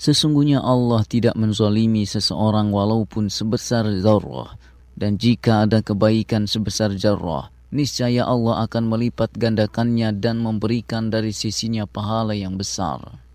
Sesungguhnya Allah tidak menzalimi seseorang walaupun sebesar zarrah. Dan jika ada kebaikan sebesar zarrah, niscaya Allah akan melipat gandakannya dan memberikan dari sisinya pahala yang besar.